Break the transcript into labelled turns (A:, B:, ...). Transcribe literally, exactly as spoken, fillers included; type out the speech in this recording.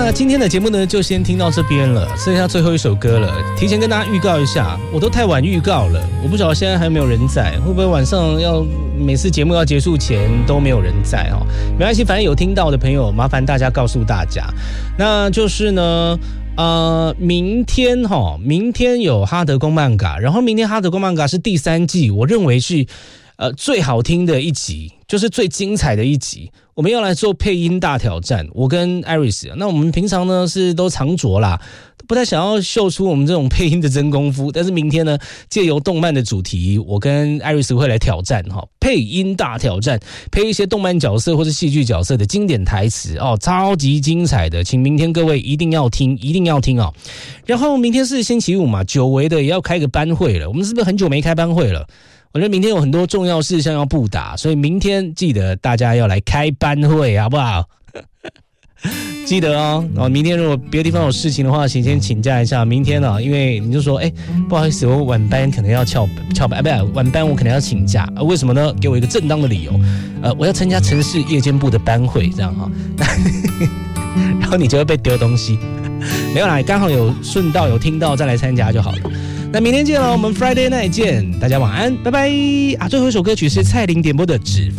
A: 那今天的节目呢，就先听到这边了，剩下最后一首歌了。提前跟大家预告一下，我都太晚预告了，我不晓得现在还有没有人在，会不会晚上要每次节目要结束前都没有人在哦？没关系，反正有听到的朋友，麻烦大家告诉大家。那就是呢。呃，明天哈，明天有哈德公漫嘎，然后明天哈德公漫嘎是第三季，我认为是呃最好听的一集，就是最精彩的一集。我们要来做配音大挑战，我跟 Iris， 那我们平常呢是都常着啦，不太想要秀出我们这种配音的真功夫，但是明天呢，借由动漫的主题，我跟 Iris 会来挑战哈，配音大挑战，配一些动漫角色或是戏剧角色的经典台词哦，超级精彩的，请明天各位一定要听，一定要听哦。然后明天是星期五嘛，久违的也要开个班会了，我们是不是很久没开班会了？我觉得明天有很多重要事项要布达，所以明天记得大家要来开班会，好不好？记得哦。然后明天如果别的地方有事情的话，请先请假一下。明天啊，因为你就说，哎，不好意思，我晚班可能要翘翘班，哎，不，晚班我可能要请假，啊，为什么呢？给我一个正当的理由。呃，我要参加城市夜间部的班会，这样哈。然后你就会被丢东西。没有啦，刚好有顺道有听到再来参加就好了。那明天见喽，我们 Friday Night 见，大家晚安，拜拜啊！最后一首歌曲是蔡琳点播的《纸》。